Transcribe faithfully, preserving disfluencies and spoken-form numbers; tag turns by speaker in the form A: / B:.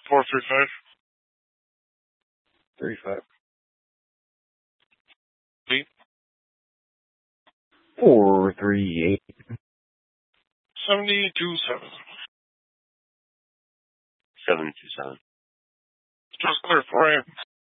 A: Four three five.
B: Three five.
A: Eight.
B: Four three eight.
A: Seventy two seven.
C: Seven two seven.
A: Just clear for you.